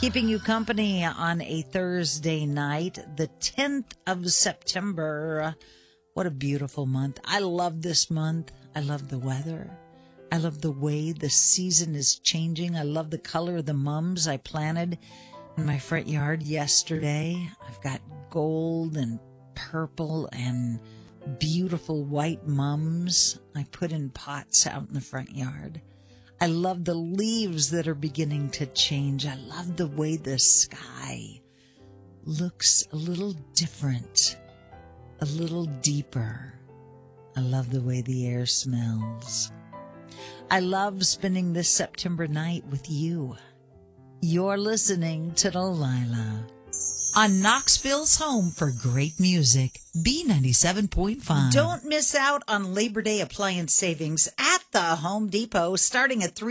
Keeping you company on a Thursday night, the 10th of September. What a beautiful month. I love this month. I love the weather. I love the way the season is changing. I love the color of the mums I planted in my front yard yesterday. I've got gold and purple and beautiful white mums I put in pots out in the front yard. I love the leaves that are beginning to change. I love the way the sky looks a little different, a little deeper. I love the way the air smells. I love spending this September night with you. You're listening to Delilah on Knoxville's home for great music, B97.5. Don't miss out on Labor Day appliance savings at the Home Depot, starting at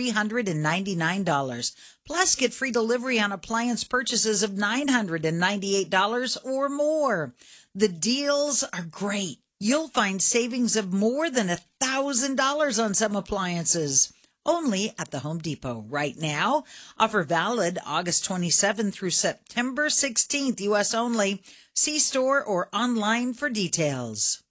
$399. Plus, get free delivery on appliance purchases of $998 or more. The deals are great. You'll find savings of more than $1,000 on some appliances. Only at the Home Depot right now. Offer valid August 27th through September 16th, U.S. only. See store or online for details.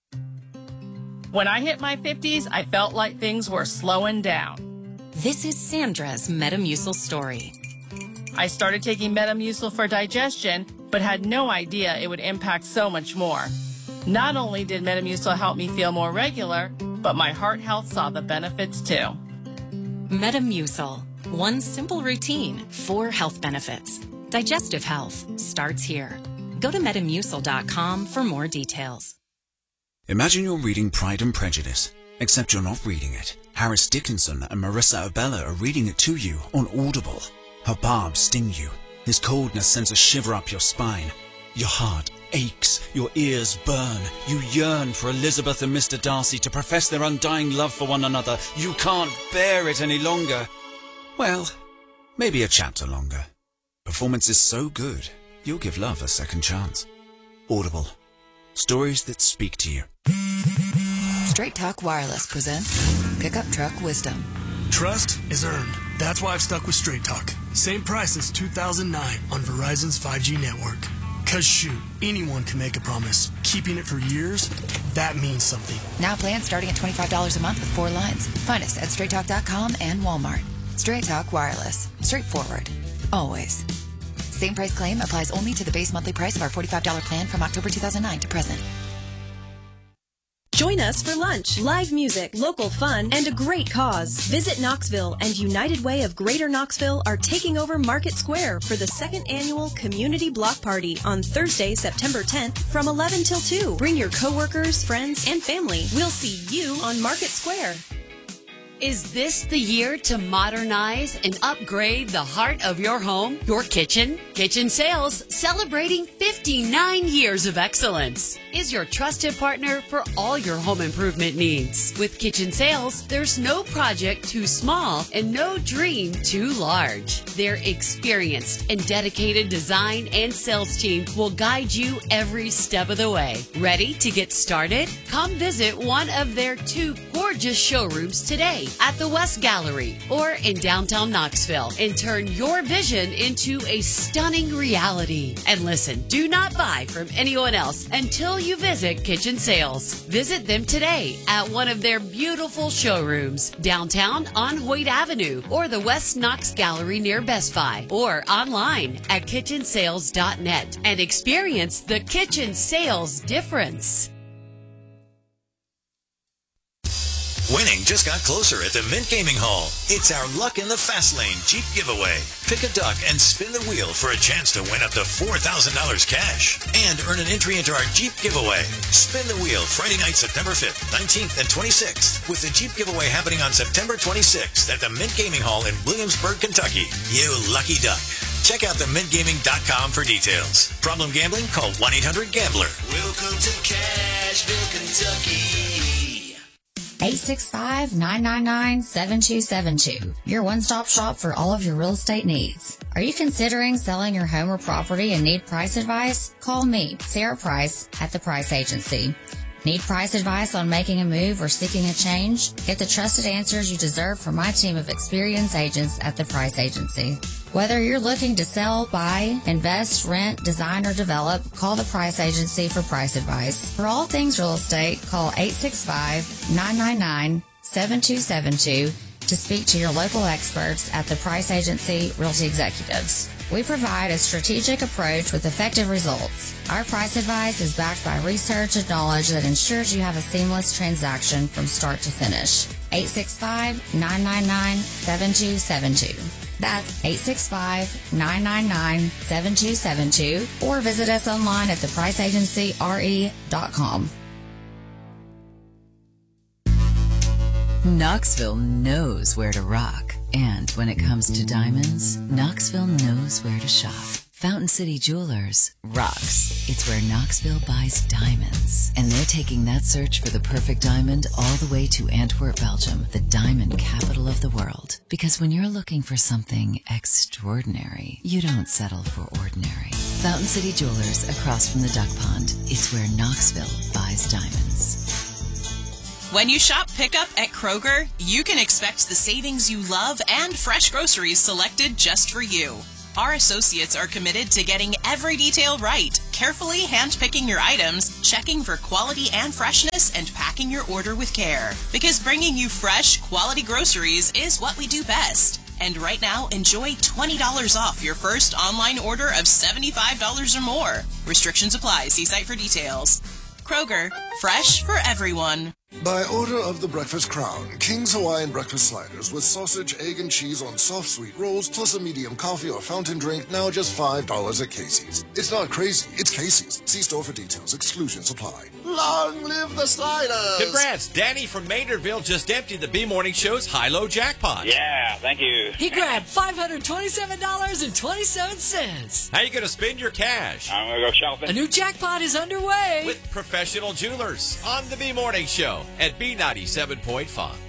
When I hit my 50s, I felt like things were slowing down. This is Sandra's Metamucil story. I started taking Metamucil for digestion, but had no idea it would impact so much more. Not only did Metamucil help me feel more regular, but my heart health saw the benefits too. Metamucil. One simple routine, 4 health benefits. Digestive health starts here. Go to Metamucil.com for more details. Imagine you're reading Pride and Prejudice, except you're not reading it. Harris Dickinson and Marissa Abella are reading it to you on Audible. Her barbs sting you. His coldness sends a shiver up your spine. Your heart aches, your ears burn. You yearn for Elizabeth and Mr. Darcy to profess their undying love for one another. You can't bear it any longer. Well, maybe a chapter longer. Performance is so good, you'll give love a second chance. Audible. Stories that speak to you. Straight Talk Wireless presents Pickup Truck Wisdom. Trust is earned. That's why I've stuck with Straight Talk. Same price as 2009 on Verizon's 5G network. Cause shoot, anyone can make a promise. Keeping it for years, that means something. Now plans starting at $25 a month with 4 lines. Find us at straighttalk.com and Walmart. Straight Talk Wireless. Straightforward. Always. Same price claim applies only to the base monthly price of our $45 plan from October 2009 to present. Join us for lunch, live music, local fun, and a great cause. Visit Knoxville and United Way of Greater Knoxville are taking over Market Square for the 2nd annual Community Block Party on Thursday, September 10th from 11 till 2. Bring your coworkers, friends, and family. We'll see you on Market Square. Is this the year to modernize and upgrade the heart of your home, your kitchen? Kitchen Sales, celebrating 59 years of excellence, is your trusted partner for all your home improvement needs. With Kitchen Sales, there's no project too small and no dream too large. Their experienced and dedicated design and sales team will guide you every step of the way. Ready to get started? Come visit one of their 2 gorgeous showrooms today at the West Gallery or in downtown Knoxville and turn your vision into a stunning reality. And listen, do not buy from anyone else until you visit Kitchen Sales. Visit them today at one of their beautiful showrooms downtown on Hoyt Avenue or the West Knox Gallery near Best Buy or online at kitchensales.net and experience the Kitchen Sales difference. Winning just got closer at the Mint Gaming Hall. It's our Luck in the Fast Lane Jeep giveaway. Pick a duck and spin the wheel for a chance to win up to $4,000 cash and earn an entry into our Jeep giveaway. Spin the wheel Friday night, September 5th, 19th, and 26th with the Jeep giveaway happening on September 26th at the Mint Gaming Hall in Williamsburg, Kentucky. You lucky duck. Check out themintgaming.com for details. Problem gambling? Call 1-800-GAMBLER. Welcome to Cashville, Kentucky. 865-999-7272. Your one-stop shop for all of your real estate needs. Are you considering selling your home or property and need price advice? Call me, Sarah Price, at The Price Agency. Need price advice on making a move or seeking a change? Get the trusted answers you deserve from my team of experienced agents at The Price Agency. Whether you're looking to sell, buy, invest, rent, design, or develop, call the Price Agency for price advice. For all things real estate, call 865-999-7272 to speak to your local experts at the Price Agency Realty Executives. We provide a strategic approach with effective results. Our price advice is backed by research and knowledge that ensures you have a seamless transaction from start to finish. 865-999-7272. That's 865-999-7272, or visit us online at thepriceagencyre.com. Knoxville knows where to rock. And when it comes to diamonds, Knoxville knows where to shop. Fountain City Jewelers rocks. It's where Knoxville buys diamonds. And they're taking that search for the perfect diamond all the way to Antwerp, Belgium, the diamond capital of the world. Because when you're looking for something extraordinary, you don't settle for ordinary. Fountain City Jewelers across from the Duck Pond. It's where Knoxville buys diamonds. When you shop pickup at Kroger, you can expect the savings you love and fresh groceries selected just for you. Our associates are committed to getting every detail right, carefully hand-picking your items, checking for quality and freshness, and packing your order with care. Because bringing you fresh, quality groceries is what we do best. And right now, enjoy $20 off your first online order of $75 or more. Restrictions apply. See site for details. Kroger, fresh for everyone. By order of the Breakfast Crown, King's Hawaiian Breakfast Sliders with sausage, egg, and cheese on soft sweet rolls, plus a medium coffee or fountain drink, now just $5 at Casey's. It's not crazy, it's Casey's. See store for details. Exclusions apply. Long live the sliders! Congrats! Danny from Maynardville just emptied the B-Morning Show's high-low jackpot. Yeah, thank you. He grabbed $527.27. How you going to spend your cash? I'm going to go shopping. A new jackpot is underway. With professional jewelers on the B-Morning Show at B97.5.